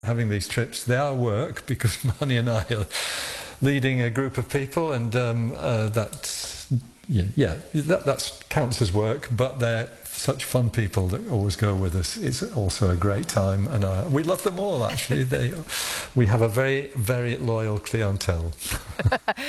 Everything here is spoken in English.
having these trips. They are work because Marnie and I are leading a group of people, and that's that counts as work. But they're such fun people that always go with us. It's also a great time, and we love them all. Actually, we have a very, very loyal clientele.